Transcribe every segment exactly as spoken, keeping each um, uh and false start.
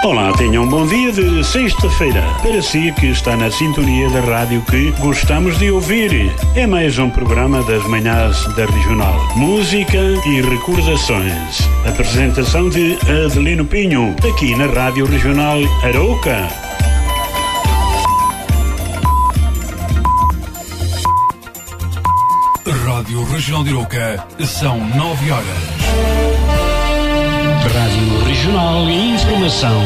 Olá, tenham um bom dia de sexta-feira. Para si que está na sintonia da rádio que gostamos de ouvir. É mais um programa das manhãs da Regional. Música e recordações. Apresentação de Adelino Pinho, aqui na Rádio Regional Arouca. Rádio Regional de Arouca, são nove horas. Rádio Regional e Informação.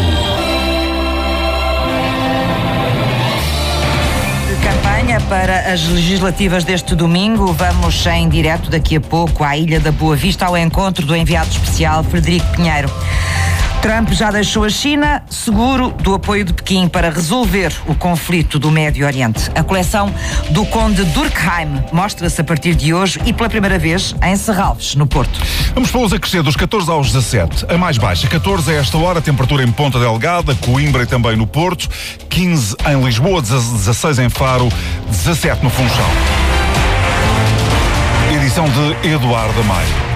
Campanha para as legislativas deste domingo. Vamos em direto daqui a pouco à Ilha da Boa Vista ao encontro do enviado especial Frederico Pinheiro. Trump já deixou a China seguro do apoio de Pequim para resolver o conflito do Médio Oriente. A coleção do Conde Durkheim mostra-se a partir de hoje e pela primeira vez em Serralves, no Porto. Vamos pô-los a crescer dos catorze aos dezassete. A mais baixa, catorze a esta hora, temperatura em Ponta Delgada, Coimbra e também no Porto, quinze em Lisboa, dezasseis em Faro, dezassete no Funchal. Edição de Eduardo Maia.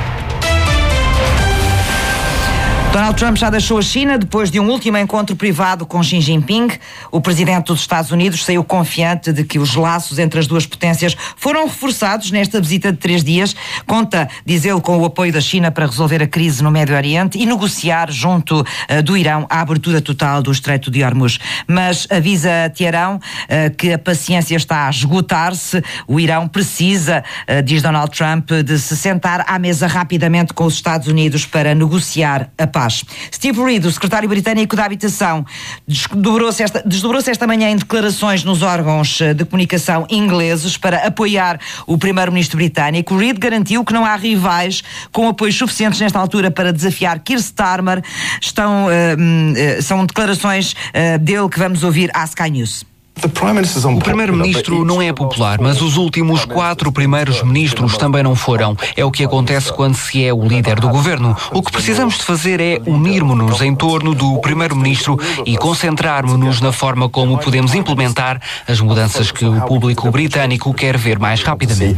Donald Trump já deixou a China depois de um último encontro privado com Xi Jinping. O presidente dos Estados Unidos saiu confiante de que os laços entre as duas potências foram reforçados nesta visita de três dias. Conta, diz ele, com o apoio da China para resolver a crise no Médio Oriente e negociar junto uh, do Irão a abertura total do Estreito de Hormuz. Mas avisa Teherão uh, que a paciência está a esgotar-se. O Irão precisa, uh, diz Donald Trump, de se sentar à mesa rapidamente com os Estados Unidos para negociar a paz. Steve Reed, o secretário britânico da Habitação, desdobrou-se esta, desdobrou-se esta manhã em declarações nos órgãos de comunicação ingleses para apoiar o primeiro-ministro britânico. Reed garantiu que não há rivais com apoios suficientes nesta altura para desafiar Keir Starmer. Estão, uh, uh, são declarações uh, dele que vamos ouvir à Sky News. O primeiro-ministro não é popular, mas os últimos quatro primeiros-ministros também não foram. É o que acontece quando se é o líder do governo. O que precisamos de fazer é unirmos-nos em torno do primeiro-ministro e concentrarmos-nos na forma como podemos implementar as mudanças que o público britânico quer ver mais rapidamente.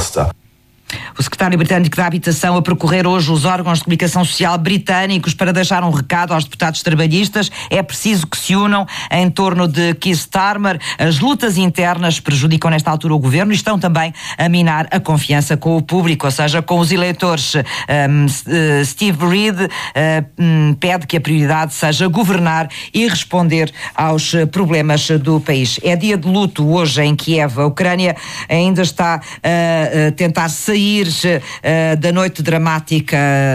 O secretário britânico da Habitação a percorrer hoje os órgãos de comunicação social britânicos para deixar um recado aos deputados trabalhistas. É preciso que se unam em torno de Keir Starmer. As lutas internas prejudicam nesta altura o governo e estão também a minar a confiança com o público, ou seja, com os eleitores. Um, Steve Reed uh, um, pede que a prioridade seja governar e responder aos problemas do país. É dia de luto hoje em Kiev. A Ucrânia ainda está a uh, tentar sair Uh, da noite dramática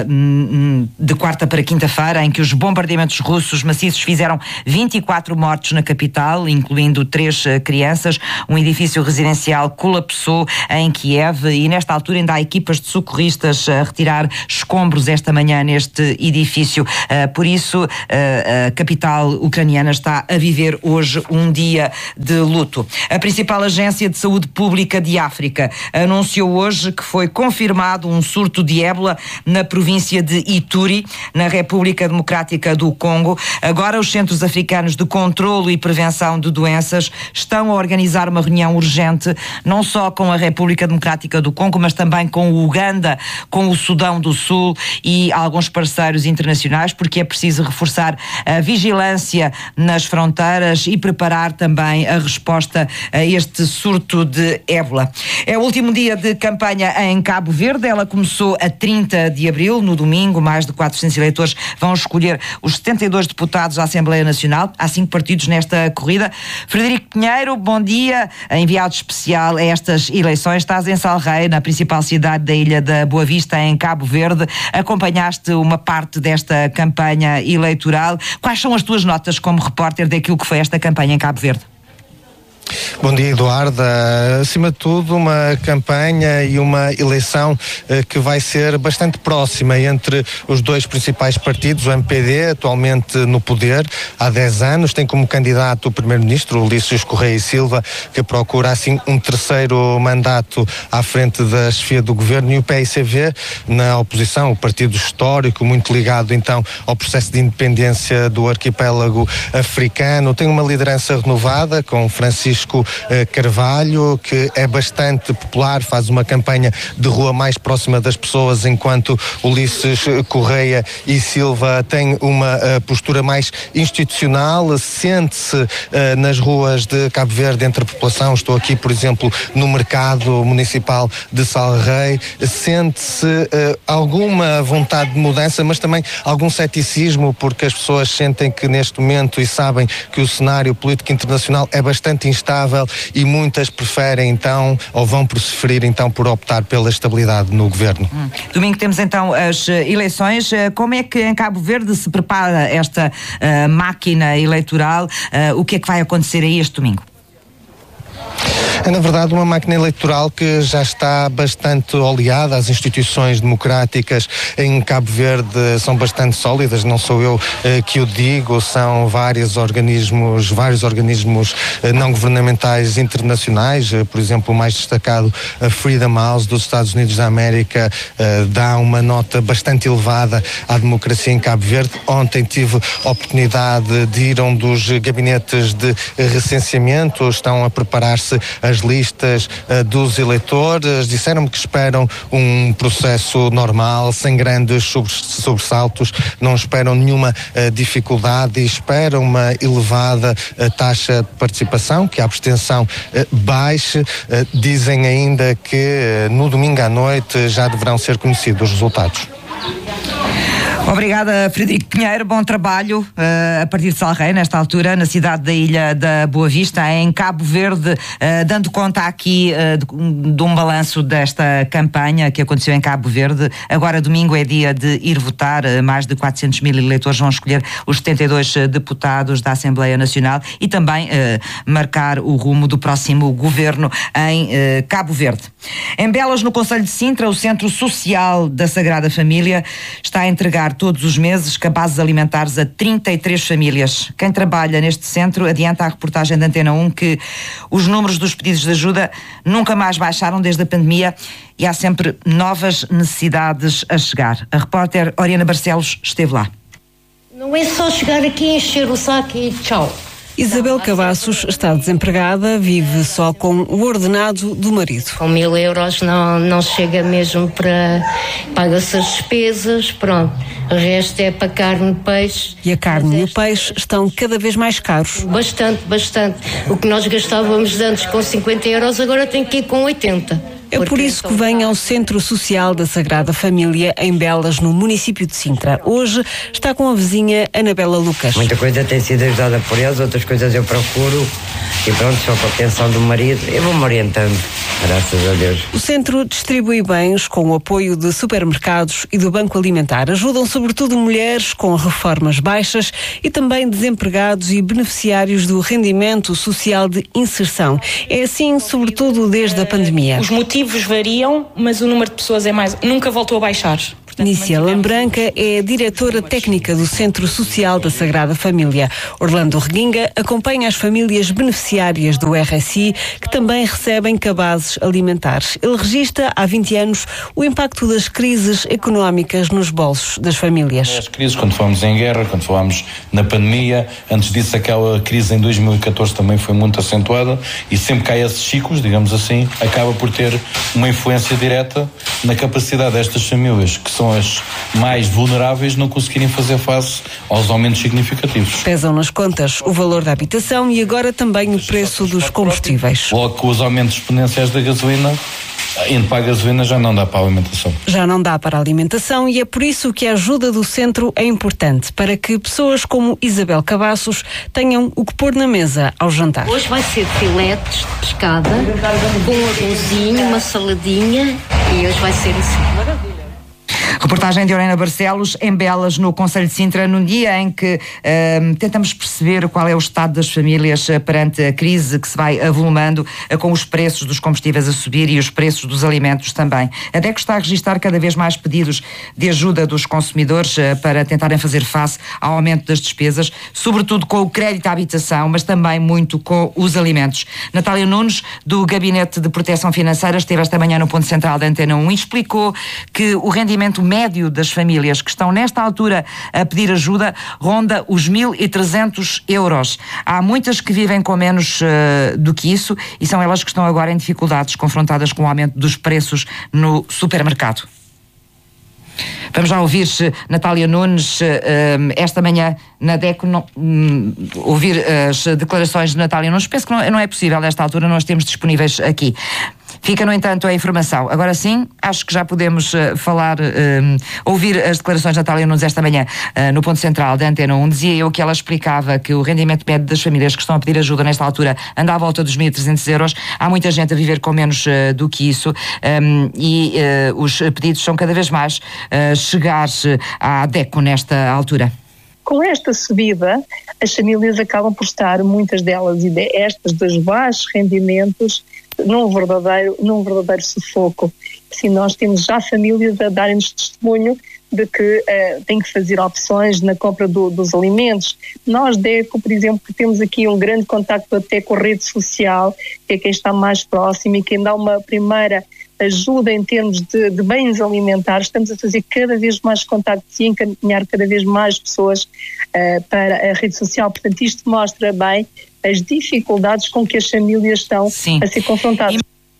um, de quarta para quinta-feira, em que os bombardeamentos russos maciços fizeram vinte e quatro mortos na capital, incluindo três uh, crianças. Um edifício residencial colapsou em Kiev e nesta altura ainda há equipas de socorristas a retirar escombros esta manhã neste edifício. Uh, por isso, uh, a capital ucraniana está a viver hoje um dia de luto. A principal agência de saúde pública de África anunciou hoje que foi confirmado um surto de ébola na província de Ituri, na República Democrática do Congo. Agora os Centros Africanos de Controlo e Prevenção de Doenças estão a organizar uma reunião urgente, não só com a República Democrática do Congo, mas também com o Uganda, com o Sudão do Sul e alguns parceiros internacionais, porque é preciso reforçar a vigilância nas fronteiras e preparar também a resposta a este surto de ébola. É o último dia de campanha em Cabo Verde. Ela começou a trinta de abril, no domingo. Mais de quatrocentos eleitores vão escolher os setenta e dois deputados da Assembleia Nacional. Há cinco partidos nesta corrida. Frederico Pinheiro, bom dia. Enviado especial a estas eleições. Estás em Salgueiro, na principal cidade da Ilha da Boa Vista, em Cabo Verde. Acompanhaste uma parte desta campanha eleitoral. Quais são as tuas notas como repórter daquilo que foi esta campanha em Cabo Verde? Bom dia, Eduardo. Acima de tudo, uma campanha e uma eleição eh, que vai ser bastante próxima entre os dois principais partidos, o M P D, atualmente no poder há dez anos, tem como candidato o primeiro-ministro, Ulícios Correia e Silva, que procura assim um terceiro mandato à frente da chefia do governo, e o P S C V na oposição, o partido histórico, muito ligado então ao processo de independência do arquipélago africano. Tem uma liderança renovada com Francisco Francisco uh, Carvalho, que é bastante popular, faz uma campanha de rua mais próxima das pessoas, enquanto Ulisses Correia e Silva têm uma uh, postura mais institucional, sente-se uh, nas ruas de Cabo Verde entre a população. Estou aqui, por exemplo, no mercado municipal de Salrei, sente-se uh, alguma vontade de mudança, mas também algum ceticismo, porque as pessoas sentem que neste momento e sabem que o cenário político internacional é bastante instável e muitas preferem então, ou vão preferir então por optar pela estabilidade no governo. Hum. Domingo temos então as eleições. Como é que em Cabo Verde se prepara esta uh, máquina eleitoral? Uh, o que é que vai acontecer aí este domingo? É, na verdade, uma máquina eleitoral que já está bastante oleada. As instituições democráticas em Cabo Verde são bastante sólidas, não sou eu eh, que o digo, são vários organismos, vários organismos eh, não governamentais internacionais, eh, por exemplo, o mais destacado, a Freedom House dos Estados Unidos da América, eh, dá uma nota bastante elevada à democracia em Cabo Verde. Ontem tive a oportunidade de ir a um dos gabinetes de recenseamento, estão a preparar-se as listas uh, dos eleitores, disseram-me que esperam um processo normal, sem grandes sobressaltos, não esperam nenhuma uh, dificuldade e esperam uma elevada uh, taxa de participação, que a abstenção uh, baixe. Uh, dizem ainda que uh, no domingo à noite já deverão ser conhecidos os resultados. Obrigada, Frederico Pinheiro. Bom trabalho uh, a partir de Salrei, nesta altura, na cidade da Ilha da Boa Vista, em Cabo Verde, uh, dando conta aqui uh, de, de um balanço desta campanha que aconteceu em Cabo Verde. Agora, domingo, é dia de ir votar. Uh, mais de quatrocentos mil eleitores vão escolher os setenta e dois deputados da Assembleia Nacional e também uh, marcar o rumo do próximo governo em uh, Cabo Verde. Em Belas, no Concelho de Sintra, o Centro Social da Sagrada Família está a entregar todos os meses cabazes alimentares a trinta e três famílias. Quem trabalha neste centro adianta à reportagem da Antena um que os números dos pedidos de ajuda nunca mais baixaram desde a pandemia e há sempre novas necessidades a chegar. A repórter Oriana Barcelos esteve lá. Não é só chegar aqui, encher o saco e tchau. Isabel Cavassos está desempregada, vive só com o ordenado do marido. Com mil euros não, não chega mesmo para... paga-se as despesas, pronto. O resto é para carne e peixe. E a carne e o peixe estão cada vez mais caros. Bastante, bastante. O que nós gastávamos antes com cinquenta euros, agora tem que ir com oitenta. É por isso que vem ao Centro Social da Sagrada Família, em Belas, no município de Sintra. Hoje está com a vizinha Anabela Lucas. Muita coisa tem sido ajudada por eles, outras coisas eu procuro e pronto, só com a pensão do marido, eu vou-me orientando, graças a Deus. O centro distribui bens com o apoio de supermercados e do Banco Alimentar. Ajudam sobretudo mulheres com reformas baixas e também desempregados e beneficiários do rendimento social de inserção. É assim, sobretudo, desde a pandemia. Os motivos variam, mas o número de pessoas é mais... nunca voltou a baixar. Nícia Lambranca é a diretora técnica do Centro Social da Sagrada Família. Orlando Reguinga acompanha as famílias beneficiárias do R S I que também recebem cabazes alimentares. Ele registra há vinte anos o impacto das crises económicas nos bolsos das famílias. As crises, quando fomos em guerra, quando fomos na pandemia, antes disso aquela crise em dois mil e catorze também foi muito acentuada e sempre que há esses ciclos, digamos assim, acaba por ter uma influência direta na capacidade destas famílias, que são as mais vulneráveis, não conseguirem fazer face aos aumentos significativos. Pesam nas contas o valor da habitação e agora também o preço dos combustíveis. Logo com os aumentos exponenciais da gasolina, indo para a gasolina já não dá para a alimentação. Já não dá para a alimentação e é por isso que a ajuda do centro é importante, para que pessoas como Isabel Cavassos tenham o que pôr na mesa ao jantar. Hoje vai ser filetes de pescada, com um arrozinho, uma saladinha e hoje vai ser assim. Maravilha. Reportagem de Oriana Barcelos, em Belas, no Concelho de Sintra, num dia em que uh, tentamos perceber qual é o estado das famílias uh, perante a crise que se vai avolumando, uh, com os preços dos combustíveis a subir e os preços dos alimentos também. A D E C está a registrar cada vez mais pedidos de ajuda dos consumidores uh, para tentarem fazer face ao aumento das despesas, sobretudo com o crédito à habitação, mas também muito com os alimentos. Natália Nunes, do Gabinete de Proteção Financeira, esteve esta manhã no ponto central da Antena um e explicou que o rendimento médio das famílias que estão nesta altura a pedir ajuda ronda os mil e trezentos euros. Há muitas que vivem com menos uh, do que isso e são elas que estão agora em dificuldades, confrontadas com o aumento dos preços no supermercado. Vamos já ouvir Natália Nunes esta manhã na DECO, não, um, ouvir as declarações de Natália Nunes. Penso que não, não é possível nesta altura, nós temos disponíveis aqui. Fica, no entanto, a informação. Agora sim, acho que já podemos uh, falar, uh, ouvir as declarações de Natália Nunes esta manhã uh, no ponto central da Antena um. Dizia eu que ela explicava que o rendimento médio das famílias que estão a pedir ajuda nesta altura anda à volta dos mil e trezentos euros. Há muita gente a viver com menos uh, do que isso um, e uh, os pedidos são cada vez mais uh, chegar à DECO nesta altura. Com esta subida, as famílias acabam por estar, muitas delas, e de estas dos baixos rendimentos, num verdadeiro, num verdadeiro sufoco. Assim, nós temos já famílias a darem-nos testemunho de que uh, têm que fazer opções na compra do, dos alimentos. Nós, DECO, por exemplo, que temos aqui um grande contacto até com a rede social, que é quem está mais próximo e quem dá uma primeira ajuda em termos de, de bens alimentares, estamos a fazer cada vez mais contactos e encaminhar cada vez mais pessoas uh, para a rede social. Portanto, isto mostra bem as dificuldades com que as famílias estão Sim. a ser confrontadas.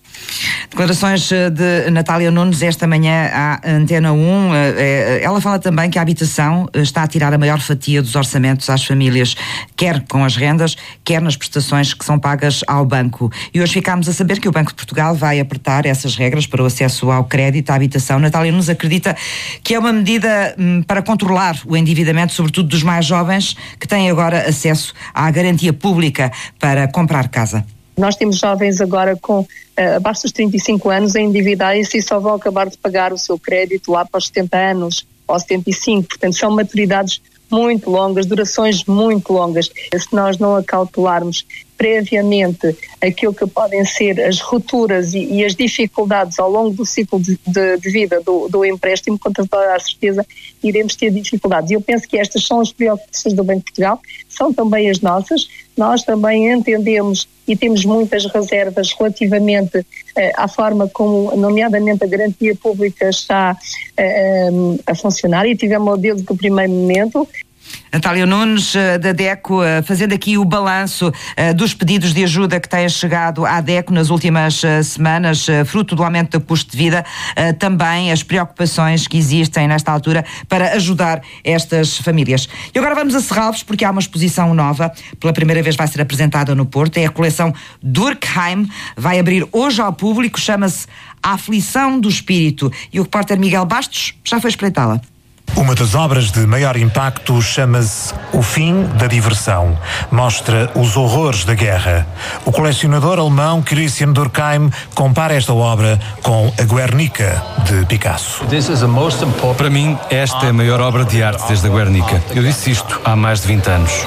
Declarações de Natália Nunes esta manhã à Antena um. Ela fala também que a habitação está a tirar a maior fatia dos orçamentos às famílias, quer com as rendas, quer nas prestações que são pagas ao banco. E hoje ficámos a saber que o Banco de Portugal vai apertar essas regras para o acesso ao crédito à habitação. Natália Nunes acredita que é uma medida hum, para controlar o endividamento, sobretudo dos mais jovens, que têm agora acesso à garantia pública para comprar casa. Nós temos jovens agora com uh, abaixo dos trinta e cinco anos a endividarem-se e só vão acabar de pagar o seu crédito lá para os setenta anos ou setenta e cinco. Portanto, são maturidades muito longas, durações muito longas. Se nós não acautelarmos previamente aquilo que podem ser as rupturas e, e as dificuldades ao longo do ciclo de, de, de vida do, do empréstimo, com toda a certeza iremos ter dificuldades. E eu penso que estas são as preocupações do Banco de Portugal, são também as nossas. Nós também entendemos e temos muitas reservas relativamente uh, à forma como, nomeadamente, a garantia pública está uh, a funcionar, e tivemos o dedo do primeiro momento. Natália Nunes, da DECO, fazendo aqui o balanço uh, dos pedidos de ajuda que têm chegado à DECO nas últimas uh, semanas, uh, fruto do aumento do custo de vida, uh, também as preocupações que existem nesta altura para ajudar estas famílias. E agora vamos a Serralves, porque há uma exposição nova, pela primeira vez vai ser apresentada no Porto, é a coleção Durkheim, vai abrir hoje ao público, chama-se A Aflição do Espírito, e o repórter Miguel Bastos já foi espreitá-la. Uma das obras de maior impacto chama-se O Fim da Diversão. Mostra os horrores da guerra. O colecionador alemão Christian Durkheim compara esta obra com a Guernica de Picasso. Para mim, esta é a maior obra de arte desde a Guernica. Eu disse isto há mais de vinte anos.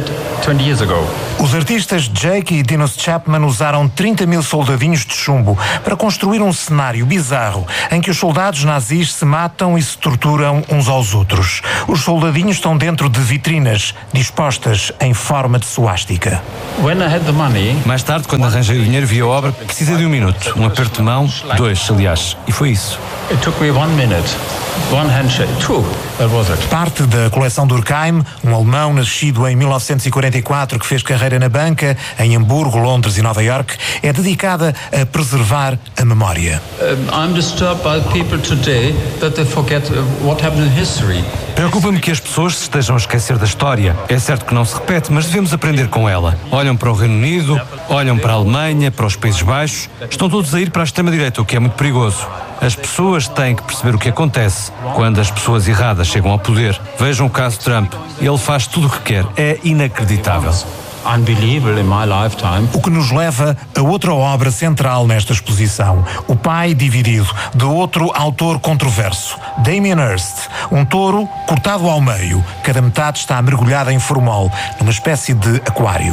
Os artistas Jake e Dinos Chapman usaram trinta mil soldadinhos de chumbo para construir um cenário bizarro em que os soldados nazis se matam e se torturam uns aos outros. Os soldadinhos estão dentro de vitrinas dispostas em forma de suástica. Mais tarde, quando arranjei o dinheiro, vi a obra. Precisa de um minuto, um aperto de mão, dois, aliás, e foi isso. It took me one minute. One handshake. Two. That was it. Parte da coleção Durkheim, um alemão nascido em mil novecentos e quarenta e quatro que fez carreira na banca em Hamburgo, Londres e Nova Iorque, é dedicada a preservar a memória. I'm disturbed by people today that they forget what happened in history. Preocupa-me que as pessoas se estejam a esquecer da história. É certo que não se repete, mas devemos aprender com ela. Olham para o Reino Unido, olham para a Alemanha, para os Países Baixos, estão todos a ir para a extrema-direita, o que é muito perigoso. As pessoas têm que perceber o que acontece quando as pessoas erradas chegam ao poder. Vejam o caso Trump. Ele faz tudo o que quer. É inacreditável. O que nos leva a outra obra central nesta exposição, O Pai Dividido, de outro autor controverso, Damien Hirst, um touro cortado ao meio, cada metade está mergulhada em formol, numa espécie de aquário.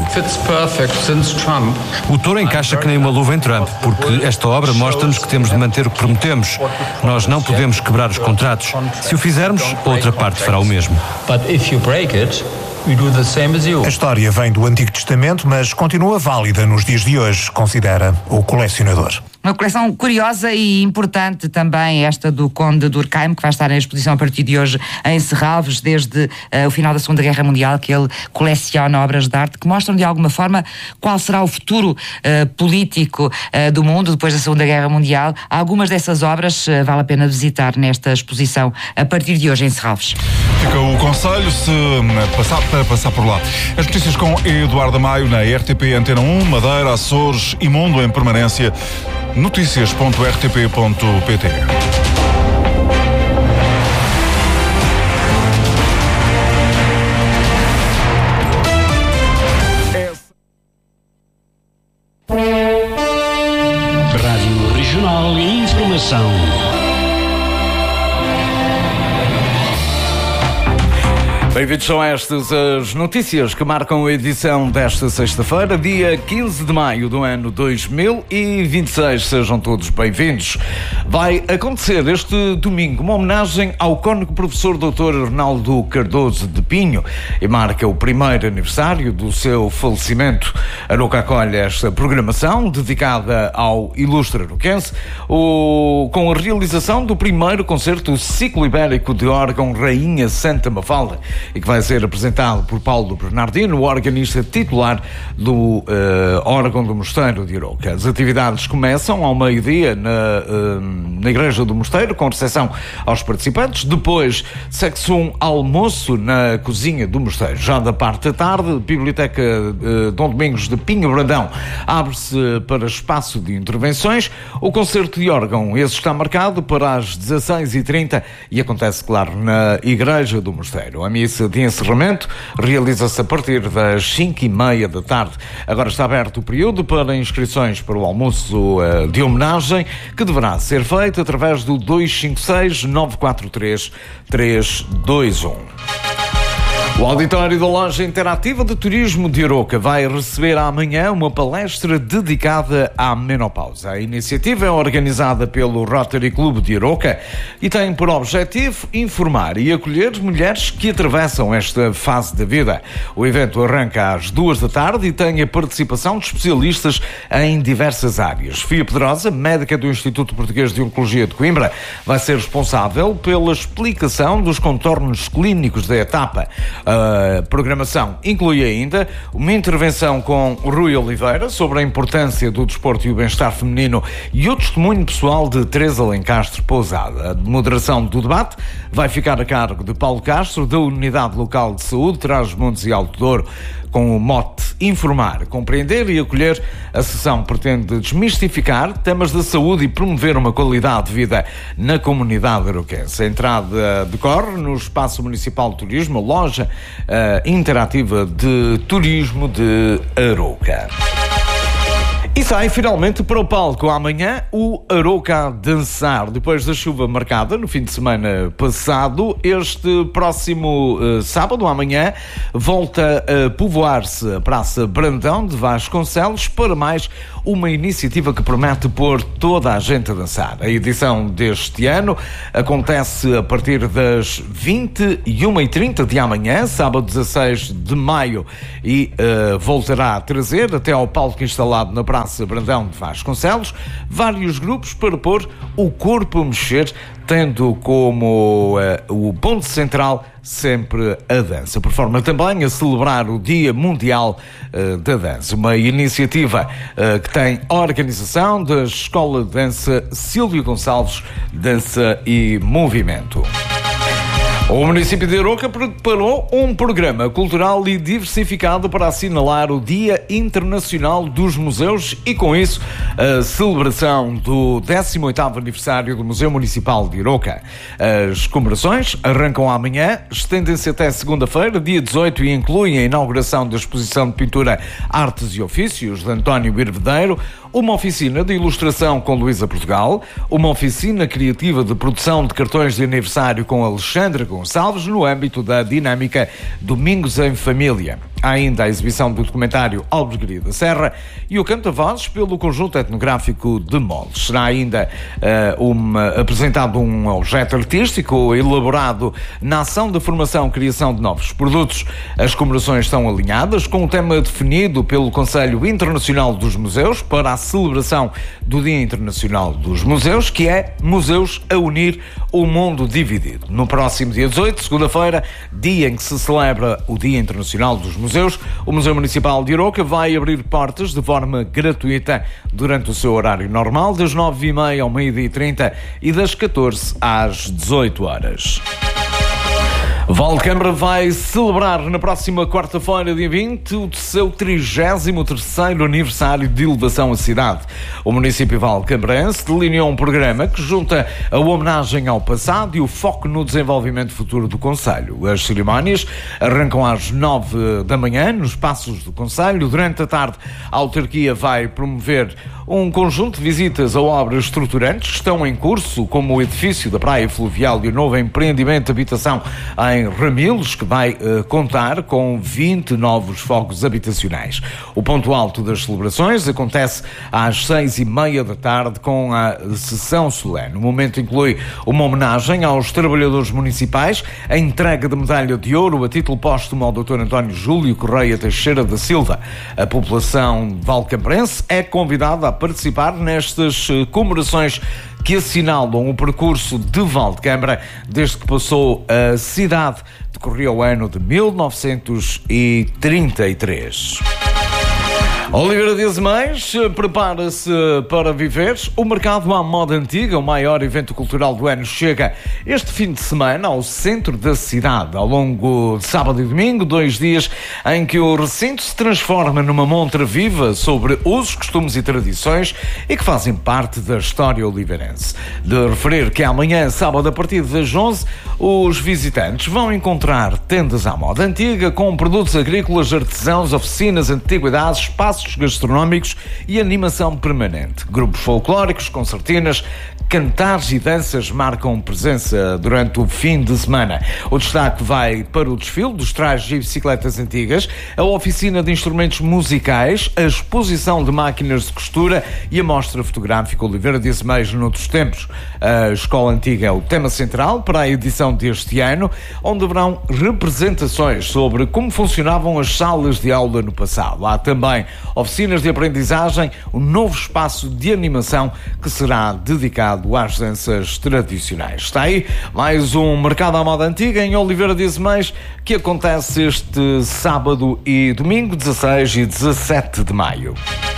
O touro encaixa que nem uma luva em Trump, porque esta obra mostra-nos que temos de manter o que prometemos. Nós não podemos quebrar os contratos. Se o fizermos, outra parte fará o mesmo. A história vem do Antigo Testamento, mas continua válida nos dias de hoje, considera o colecionador. Uma coleção curiosa e importante também, esta do Conde Durkheim, que vai estar em exposição a partir de hoje em Serralves, desde uh, o final da Segunda Guerra Mundial, que ele coleciona obras de arte que mostram de alguma forma qual será o futuro uh, político uh, do mundo depois da Segunda Guerra Mundial. Algumas dessas obras uh, vale a pena visitar nesta exposição a partir de hoje em Serralves. Fica o conselho se passar, para passar por lá. As notícias com Eduardo Maio na R T P Antena um, Madeira, Açores e Mundo em permanência. Notícias ponto r t p ponto p t. Rádio Regional e Informação. Bem-vindos, são estas as notícias que marcam a edição desta sexta-feira, dia quinze de maio do ano dois mil e vinte e seis. Sejam todos bem-vindos. Vai acontecer este domingo uma homenagem ao cônego professor doutor Arnaldo Cardoso de Pinho e marca o primeiro aniversário do seu falecimento. Aroca acolhe esta programação dedicada ao ilustre aroquense o, com a realização do primeiro concerto ciclo ibérico de órgão Rainha Santa Mafalda, e que vai ser apresentado por Paulo Bernardino, o organista titular do uh, órgão do Mosteiro de Aroca. As atividades começam ao meio-dia na, uh, na Igreja do Mosteiro, com recepção aos participantes. Depois, segue-se um almoço na cozinha do Mosteiro. Já da parte da tarde, a Biblioteca uh, Dom Domingos de Pinho Brandão abre-se para espaço de intervenções. O concerto de órgão, esse está marcado para as dezasseis e trinta e acontece, claro, na Igreja do Mosteiro. A missa de encerramento realiza-se a partir das cinco e meia da tarde. Agora está aberto o período para inscrições para o almoço uh, de homenagem, que deverá ser feito através do dois cinco seis, nove quatro três, três dois um. O auditório da Loja Interativa de Turismo de Aroca vai receber amanhã uma palestra dedicada à menopausa. A iniciativa é organizada pelo Rotary Club de Aroca e tem por objetivo informar e acolher mulheres que atravessam esta fase da vida. O evento arranca às duas da tarde e tem a participação de especialistas em diversas áreas. Sofia Pedrosa, médica do Instituto Português de Oncologia de Coimbra, vai ser responsável pela explicação dos contornos clínicos da etapa. A programação inclui ainda uma intervenção com Rui Oliveira sobre a importância do desporto e o bem-estar feminino e o testemunho pessoal de Teresa Lencastre Pousada. A moderação do debate vai ficar a cargo de Paulo Castro, da Unidade Local de Saúde Trás-os-Montes e Alto Douro. Com o mote informar, compreender e acolher, a sessão pretende desmistificar temas da saúde e promover uma qualidade de vida na comunidade aroquense. A entrada decorre no Espaço Municipal de Turismo, a Loja uh, Interativa de Turismo de Aroca. E sai finalmente para o palco amanhã o Aroca a dançar. Depois da chuva marcada no fim de semana passado, este próximo uh, sábado, amanhã, volta a povoar-se a Praça Brandão de Vasconcelos para mais uma iniciativa que promete pôr toda a gente a dançar. A edição deste ano acontece a partir das vinte e uma e trinta de amanhã, sábado dezasseis de maio, e uh, voltará a trazer até ao palco instalado na Praça Brandão de Vasconcelos vários grupos para pôr o corpo a mexer, tendo como uh, o ponto central sempre a dança, por forma também a celebrar o Dia Mundial uh, da Dança, uma iniciativa uh, que tem a organização da Escola de Dança Silvio Gonçalves Dança e Movimento. O município de Aroca preparou um programa cultural e diversificado para assinalar o Dia Internacional dos Museus e, com isso, a celebração do décimo oitavo aniversário do Museu Municipal de Aroca. As comemorações arrancam amanhã, estendem-se até segunda-feira, dia dezoito, e incluem a inauguração da exposição de pintura Artes e Ofícios de António Birvedeiro, uma oficina de ilustração com Luísa Portugal, uma oficina criativa de produção de cartões de aniversário com Alexandra Gonçalves no âmbito da dinâmica Domingos em Família. Há ainda a exibição do documentário Albergaria da Serra e o Canta-Vozes pelo Conjunto Etnográfico de Moldes. Será ainda uh, uma, apresentado um objeto artístico elaborado na ação de formação e criação de novos produtos. As comemorações estão alinhadas com o tema definido pelo Conselho Internacional dos Museus para a celebração do Dia Internacional dos Museus, que é Museus a unir o mundo dividido. No próximo dia dezoito, segunda-feira, dia em que se celebra o Dia Internacional dos Museus, o Museu Municipal de Arouca vai abrir portas de forma gratuita durante o seu horário normal, das nove e meia ao meio-dia e trinta e das catorze às dezoito horas. Valcambra vai celebrar na próxima quarta-feira, dia vinte, o seu trigésimo terceiro aniversário de elevação à cidade. O município valcambrense delineou um programa que junta a homenagem ao passado e o foco no desenvolvimento futuro do concelho. As cerimónias arrancam às nove da manhã nos passos do concelho. Durante a tarde, a autarquia vai promover um conjunto de visitas a obras estruturantes que estão em curso, como o edifício da Praia Fluvial e o novo empreendimento de habitação em Ramilos, que vai uh, contar com vinte novos focos habitacionais. O ponto alto das celebrações acontece às seis e meia da tarde com a sessão solene. O momento inclui uma homenagem aos trabalhadores municipais, a entrega da medalha de ouro a título póstumo ao doutor António Júlio Correia Teixeira da Silva. A população valcambrense é convidada a participar nestas comemorações que assinalam o percurso de Valcambra desde que passou a cidade, decorria o ano de mil novecentos e trinta e três. Oliveira Dias Mais prepara-se para viver. O Mercado à Moda Antiga, o maior evento cultural do ano, chega este fim de semana ao centro da cidade. Ao longo de sábado e domingo, dois dias em que o recinto se transforma numa montra viva sobre usos, costumes e tradições e que fazem parte da história oliveirense. De referir que amanhã, sábado, a partir das onze, os visitantes vão encontrar tendas à moda antiga com produtos agrícolas, artesãos, oficinas, antiguidades, espaços gastronómicos e animação permanente. Grupos folclóricos, concertinas, cantares e danças marcam presença durante o fim de semana. O destaque vai para o desfile dos trajes e bicicletas antigas, a oficina de instrumentos musicais, a exposição de máquinas de costura e a mostra fotográfica Oliveira Dias Mais noutros tempos. A Escola Antiga é o tema central para a edição deste ano, onde haverão representações sobre como funcionavam as salas de aula no passado. Há também oficinas de aprendizagem, um novo espaço de animação que será dedicado às danças tradicionais. Está aí mais um Mercado à Moda Antiga em Oliveira Dias Mais, que acontece este sábado e domingo, dezasseis e dezassete de maio.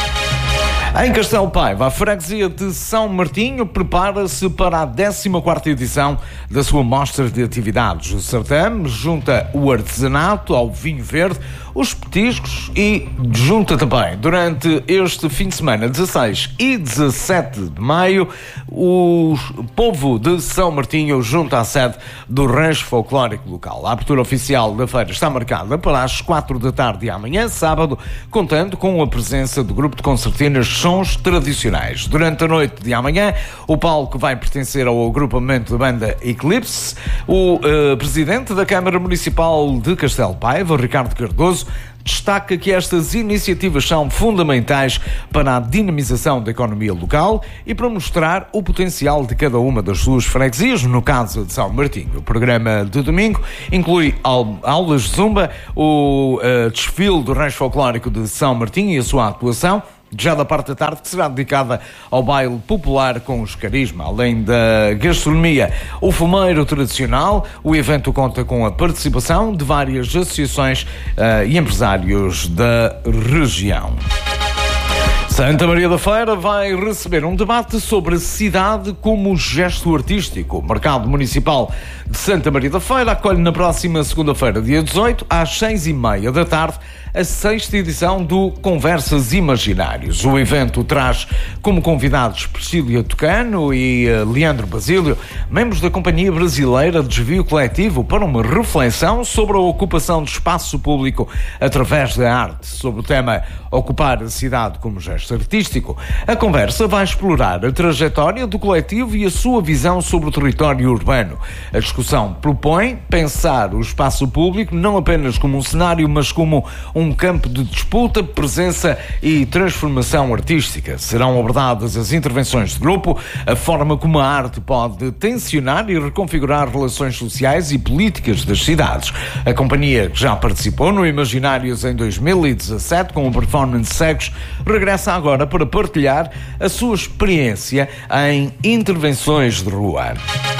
Em Castelo Paiva, a freguesia de São Martinho prepara-se para a décima quarta edição da sua mostra de atividades. O certame junta o artesanato ao vinho verde, os petiscos e junta também, durante este fim de semana, dezasseis e dezassete de maio, o povo de São Martinho junta à sede do rancho folclórico local. A abertura oficial da feira está marcada para as quatro da tarde de amanhã, sábado, contando com a presença do grupo de concertinas Sons Tradicionais. Durante a noite de amanhã, o palco vai pertencer ao agrupamento da banda Eclipse. O uh, presidente da Câmara Municipal de Castelo Paiva, Ricardo Cardoso, destaca que estas iniciativas são fundamentais para a dinamização da economia local e para mostrar o potencial de cada uma das suas freguesias, no caso de São Martinho. O programa de domingo inclui aulas de zumba, o uh, desfile do rancho folclórico de São Martinho e a sua atuação, já da parte da tarde, que será dedicada ao baile popular com os carisma. Além da gastronomia, o fumeiro tradicional, o evento conta com a participação de várias associações uh, e empresários da região. Santa Maria da Feira vai receber um debate sobre a cidade como gesto artístico. O Mercado Municipal de Santa Maria da Feira acolhe na próxima segunda-feira, dia dezoito, às seis e meia da tarde, a sexta edição do Conversas Imaginários. O evento traz como convidados Priscília Tocano e uh, Leandro Basílio, membros da Companhia Brasileira de Desvio Coletivo, para uma reflexão sobre a ocupação de espaço público através da arte, sobre o tema Ocupar a Cidade como Gesto gesto artístico. A conversa vai explorar a trajetória do coletivo e a sua visão sobre o território urbano. A discussão propõe pensar o espaço público não apenas como um cenário, mas como um campo de disputa, presença e transformação artística. Serão abordadas as intervenções de grupo, a forma como a arte pode tensionar e reconfigurar relações sociais e políticas das cidades. A companhia, que já participou no Imaginários em dois mil e dezassete com o performance Cegos, regressa agora para partilhar a sua experiência em intervenções de rua.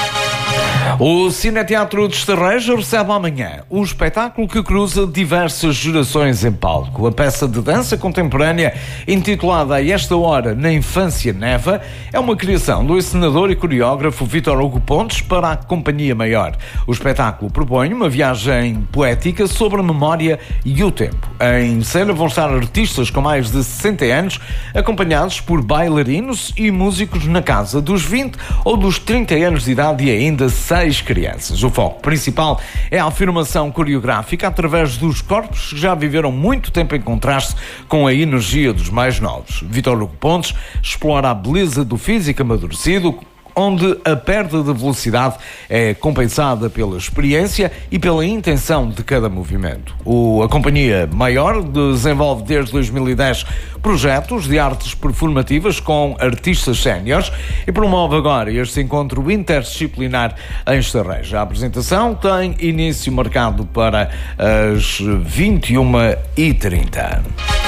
O Cineteatro de Estarreja recebe amanhã um espetáculo que cruza diversas gerações em palco. A peça de dança contemporânea, intitulada A Esta Hora na Infância Neva, é uma criação do encenador e coreógrafo Vítor Hugo Pontes para a Companhia Maior. O espetáculo propõe uma viagem poética sobre a memória e o tempo. Em cena vão estar artistas com mais de sessenta anos, acompanhados por bailarinos e músicos na casa dos vinte ou dos trinta anos de idade e ainda seis crianças. O foco principal é a afirmação coreográfica através dos corpos que já viveram muito tempo em contraste com a energia dos mais novos. Vítor Hugo Pontes explora a beleza do físico amadurecido, onde a perda de velocidade é compensada pela experiência e pela intenção de cada movimento. O, a Companhia Maior desenvolve desde dois mil e dez projetos de artes performativas com artistas séniores e promove agora este encontro interdisciplinar em Estarreja. A apresentação tem início marcado para as vinte e uma e trinta.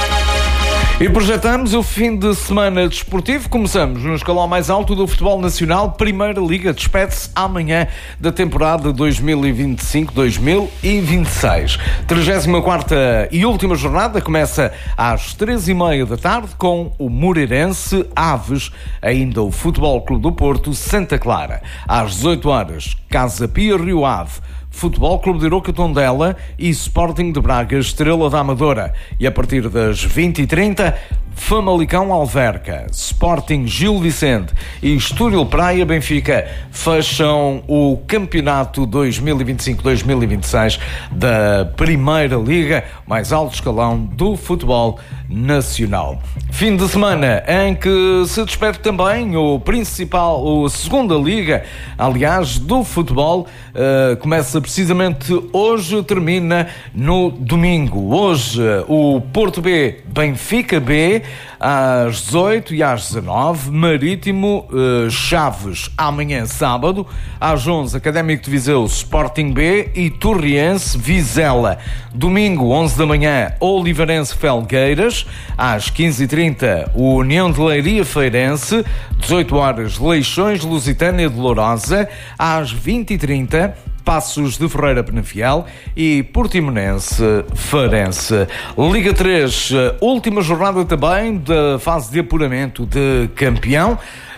E projetamos o fim de semana desportivo. Começamos no escalão mais alto do futebol nacional. Primeira Liga despede-se amanhã da temporada dois mil e vinte e cinco dois mil e vinte e seis. trigésima quarta e última jornada começa às três e meia da tarde com o Moreirense Aves, ainda o Futebol Clube do Porto Santa Clara. Às dezoito horas, Casa Pia Rio Ave, Futebol Clube de Arouca Tondela e Sporting de Braga Estrela da Amadora. E a partir das vinte e trinta, Famalicão Alverca, Sporting Gil Vicente e Estoril Praia Benfica fecham o campeonato dois mil e vinte e cinco dois mil e vinte e seis da Primeira Liga, mais alto escalão do futebol nacional. Fim de semana em que se despede também o principal, a segunda liga, aliás, do futebol. Uh, começa precisamente hoje, termina no domingo. Hoje o Porto B, Benfica B, às dezoito e às dezanove, Marítimo uh, Chaves amanhã sábado, às onze Académico de Viseu Sporting B e Torriense Vizela. Domingo, onze da manhã, Oliveirense Felgueiras, às quinze e trinta o União de Leiria Feirense, dezoito horas Leixões Lusitânia de Lourosa, às vinte e trinta Passos de Ferreira Penafiel e Portimonense Farense. Liga três, última jornada também da fase de apuramento de campeão.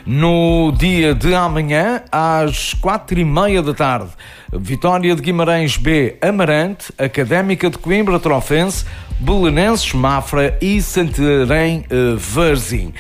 No dia de amanhã, às quatro e meia da tarde, Vitória de Guimarães B, Amarante, Académica de Coimbra Trofense, Belenenses Mafra e Santarém uh, Varzim.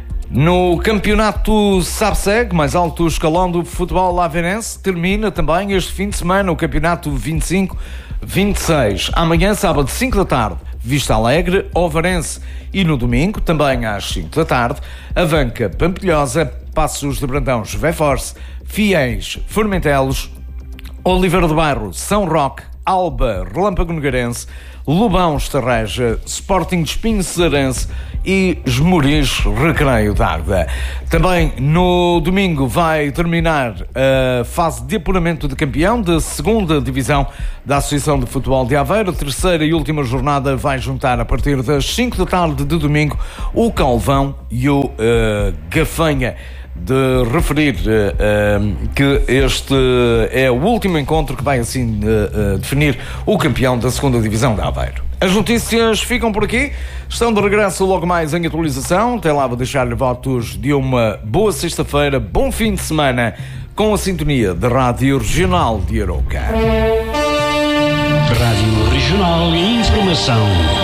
No campeonato SABSEG, mais alto escalão do futebol laveirense, termina também este fim de semana o campeonato vinte e cinco vinte e seis. Amanhã, sábado, cinco da tarde, Vista Alegre, Ovarense. E no domingo, também às cinco da tarde, Avanca Pampilhosa, Passos de Brandão Joveforce, Fiéis Formentelos, Oliveira do Bairro São Roque, Alba Relâmpago Nogueirense, Lobão Estarreja, Sporting de Espinho Cesarense e Esmoriz Recreio d'Água. Também no domingo vai terminar a fase de apuramento de campeão da segunda divisão da Associação de Futebol de Aveiro. A terceira e última jornada vai juntar a partir das cinco da tarde de domingo o Calvão e o uh, Gafanha. De referir uh, uh, que este é o último encontro que vai assim uh, uh, definir o campeão da segunda divisão de Aveiro. As notícias ficam por aqui, estão de regresso logo mais em atualização. Até lá vou deixar-lhe votos de uma boa sexta-feira, bom fim de semana com a sintonia da Rádio Regional de Arouca. Rádio Regional e Informação.